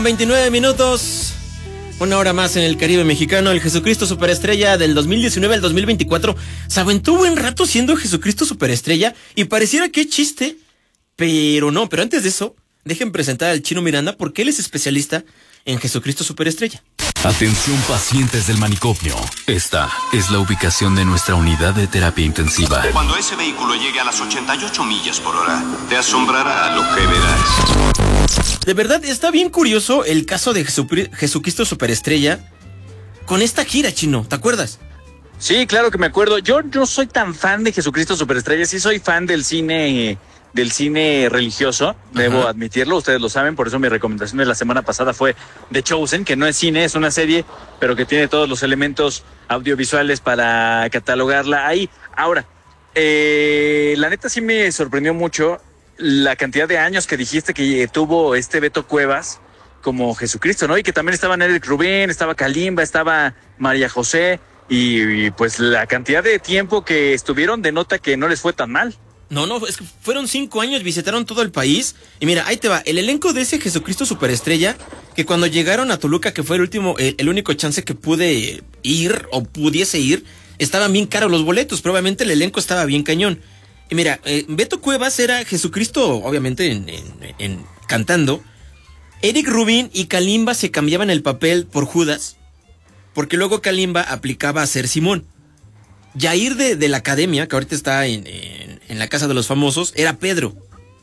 29 minutos, una hora más en el Caribe mexicano. El Jesucristo Superestrella del 2019 al 2024 se aventó buen rato siendo Jesucristo Superestrella y pareciera que es chiste, pero no. Pero antes de eso, dejen presentar al Chino Miranda porque él es especialista en Jesucristo Superestrella. Atención pacientes del manicomio. Esta es la ubicación de nuestra unidad de terapia intensiva. Cuando ese vehículo llegue a las 88 millas por hora, te asombrará lo que verás. De verdad, está bien curioso el caso de Jesucristo Superestrella con esta gira, Chino, ¿te acuerdas? Sí, claro que me acuerdo. Yo no soy tan fan de Jesucristo Superestrella, sí soy fan del cine religioso, debo admitirlo, ustedes lo saben, por eso mi recomendación de la semana pasada fue The Chosen, que no es cine, es una serie, pero que tiene todos los elementos audiovisuales para catalogarla ahí. Ahora, la neta sí me sorprendió mucho la cantidad de años que dijiste que tuvo Beto Cuevas como Jesucristo, ¿no? Y que también estaban Eric Rubin, estaba Kalimba, estaba María José, y pues la cantidad de tiempo que estuvieron denota que no les fue tan mal. No, es que fueron 5 años, visitaron todo el país. Y mira, ahí te va, el elenco de ese Jesucristo Superestrella, que cuando llegaron a Toluca, que fue el único chance que pude ir o pudiese ir, estaban bien caros los boletos, probablemente el elenco estaba bien cañón. Y mira, Beto Cuevas era Jesucristo, obviamente, en cantando. Eric Rubin y Kalimba se cambiaban el papel por Judas, porque luego Kalimba aplicaba a ser Simón. Yair de la academia, que ahorita está en la casa de los famosos, era Pedro.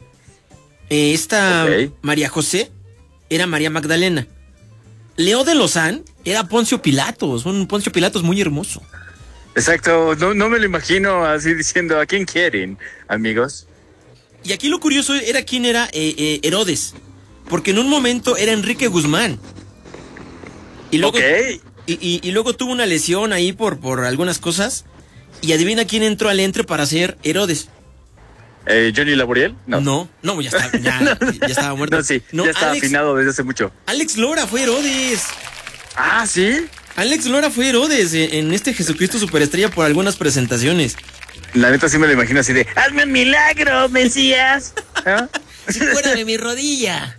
María José era María Magdalena. Leo de Lozán era Poncio Pilatos, un Poncio Pilatos muy hermoso. Exacto, no me lo imagino así diciendo, ¿a quién quieren, amigos? Y aquí lo curioso era quién era Herodes, porque en un momento era Enrique Guzmán. Y luego, y luego tuvo una lesión ahí por algunas cosas. Y adivina quién entró al entre para ser Herodes. ¿Johnny Laboriel? No, ya estaba muerto. No, sí, ya estaba afinado desde hace mucho. Alex Lora fue Herodes. Ah, ¿sí? Alex Lora fue Herodes en este Jesucristo Superestrella por algunas presentaciones. La neta sí me lo imagino así de, ¡hazme un milagro, Mesías! ¿Ah? Fuera de mi rodilla.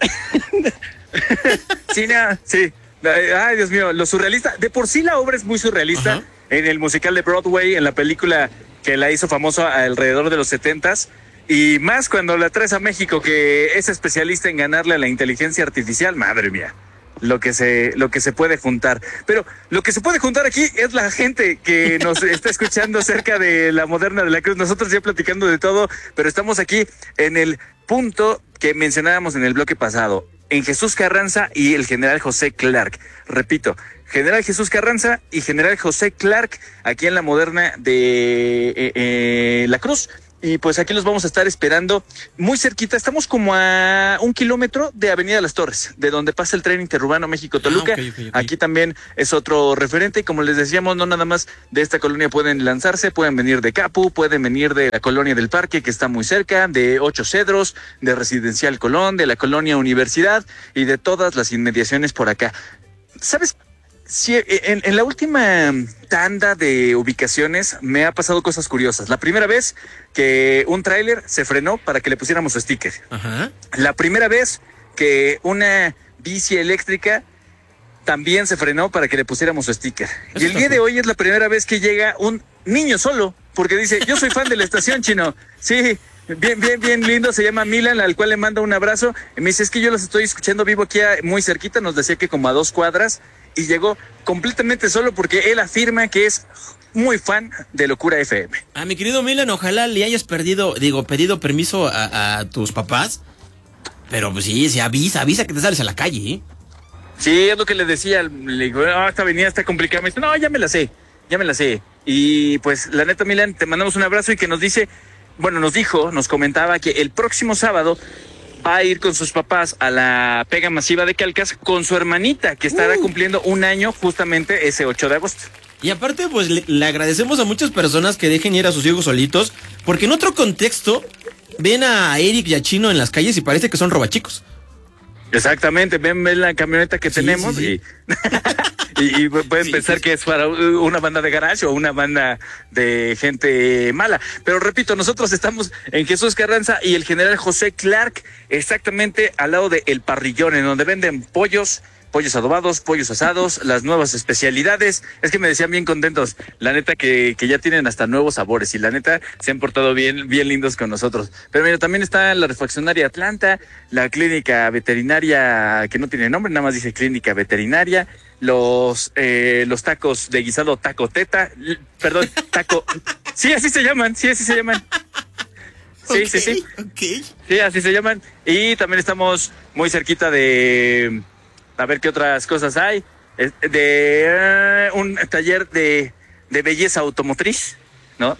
Sí, no, sí. Ay, Dios mío, lo surrealista. De por sí la obra es muy surrealista. Ajá. En el musical de Broadway, en la película que la hizo famoso alrededor de los 70s, y más cuando la traes a México, que es especialista en ganarle a la inteligencia artificial, madre mía, lo que se puede juntar. Pero lo que se puede juntar aquí es la gente que nos está escuchando cerca de la Moderna de la Cruz. Nosotros ya platicando de todo, pero estamos aquí en el punto que mencionábamos en el bloque pasado, en Jesús Carranza y el general José Clark. Repito, General Jesús Carranza y General José Clark, aquí en la Moderna de la Cruz. Y pues aquí los vamos a estar esperando muy cerquita. Estamos como a 1 kilómetro de Avenida Las Torres, de donde pasa el tren interurbano México-Toluca. Okay. Aquí también es otro referente. Y como les decíamos, no nada más de esta colonia pueden lanzarse, pueden venir de Capu, pueden venir de la colonia del Parque, que está muy cerca, de 8 Cedros, de Residencial Colón, de la colonia Universidad y de todas las inmediaciones por acá. ¿Sabes? Sí, en la última tanda de ubicaciones me ha pasado cosas curiosas. La primera vez que un tráiler se frenó para que le pusiéramos sticker. Ajá. La primera vez que una bici eléctrica también se frenó para que le pusiéramos su sticker. Y el día de hoy es la primera vez que llega un niño solo, porque dice, yo soy fan de la estación, Chino. Sí, bien lindo, se llama Milan, al cual le mando un abrazo. Y me dice, es que yo los estoy escuchando vivo aquí muy cerquita, nos decía que como a 2 cuadras. Y llegó completamente solo porque él afirma que es muy fan de Locura FM. A mi querido Milan, ojalá le hayas pedido permiso a tus papás. Pero pues sí, se avisa que te sales a la calle, ¿eh? Sí, es lo que le decía. Le digo, esta avenida está complicada. Me dice, no, ya me la sé. Y pues la neta, Milan, te mandamos un abrazo y que nos dice, nos comentaba que el próximo sábado va a ir con sus papás a la pega masiva de Calcas con su hermanita, que estará cumpliendo 1 año justamente ese 8 de agosto. Y aparte, pues, le agradecemos a muchas personas que dejen ir a sus hijos solitos, porque en otro contexto ven a Eric y a Chino en las calles y parece que son robachicos. Exactamente, ven la camioneta que tenemos. Sí. Y pueden pensar que es para una banda de garage o una banda de gente mala. Pero repito, nosotros estamos en Jesús Carranza y el general José Clark, exactamente al lado de El Parrillón, en donde venden pollos adobados, pollos asados, las nuevas especialidades. Es que me decían bien contentos, la neta que ya tienen hasta nuevos sabores y la neta se han portado bien lindos con nosotros. Pero mira, también está la refaccionaria Atlanta, la clínica veterinaria que no tiene nombre, nada más dice clínica veterinaria, los tacos de guisado taco teta, perdón, taco, sí, así se llaman. Sí. Okay, Sí. Okay. Sí, así se llaman. Y también estamos muy cerquita de... A ver qué otras cosas hay. De un taller de belleza automotriz, ¿no?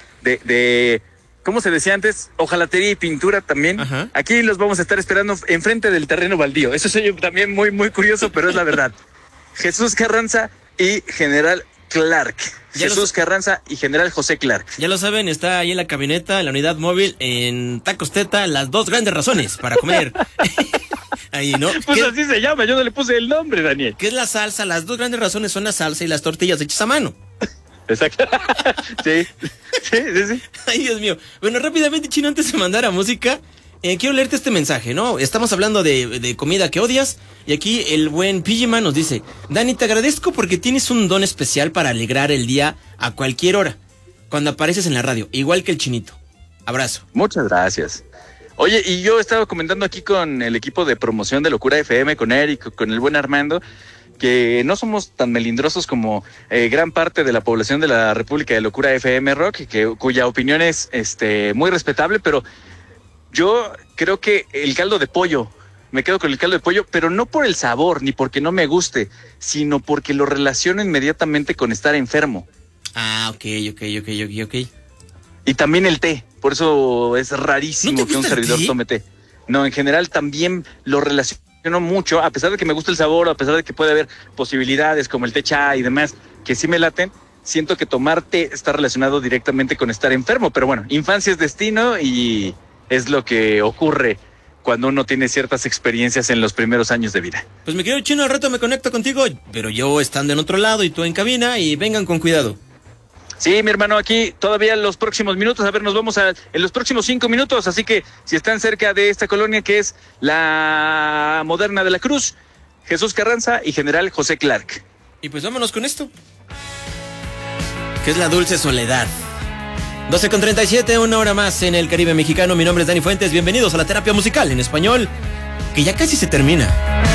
De ¿cómo se decía antes? Hojalatería y pintura también. Ajá. Aquí los vamos a estar esperando enfrente del terreno baldío. Eso es también muy, muy curioso, pero es la verdad. Jesús Carranza y General Clark. Jesús Carranza y General José Clark. Ya lo saben, está ahí en la camioneta, en la unidad móvil, en Tacos Teta, las 2 grandes razones para comer. Ahí, ¿no? Pues así se llama, yo no le puse el nombre, Daniel. ¿Qué es la salsa? Las 2 grandes razones son la salsa y las tortillas hechas a mano. Exacto. Sí. Ay, Dios mío. Bueno, rápidamente, Chino, antes de mandar a música, quiero leerte este mensaje, ¿no? Estamos hablando de comida que odias, y aquí el buen Pijiman nos dice: Dani, te agradezco porque tienes un don especial para alegrar el día a cualquier hora, cuando apareces en la radio, igual que el Chinito. Abrazo. Muchas gracias. Oye, y yo estaba comentando aquí con el equipo de promoción de Locura FM, con Eric, con el buen Armando, que no somos tan melindrosos como gran parte de la población de la República de Locura FM Rock, cuya opinión es muy respetable, pero yo creo que el caldo de pollo, me quedo con el caldo de pollo, pero no por el sabor, ni porque no me guste, sino porque lo relaciono inmediatamente con estar enfermo. Ah, ok. Y también el té, por eso es rarísimo que un servidor tome té. No, en general también lo relaciono mucho, a pesar de que me gusta el sabor, a pesar de que puede haber posibilidades como el té chai y demás, que sí me laten, siento que tomar té está relacionado directamente con estar enfermo. Pero bueno, infancia es destino y es lo que ocurre cuando uno tiene ciertas experiencias en los primeros años de vida. Pues mi querido Chino, al rato me conecto contigo, pero yo estando en otro lado y tú en cabina, y vengan con cuidado. Sí, mi hermano, aquí todavía en los próximos minutos, a ver, nos vamos en los próximos 5 minutos, así que si están cerca de esta colonia que es la Moderna de la Cruz, Jesús Carranza y General José Clark. Y pues vámonos con esto, que es La Dulce Soledad. 12:37, 1 hora más en el Caribe mexicano. Mi nombre es Dani Fuentes, bienvenidos a la terapia musical en español, que ya casi se termina.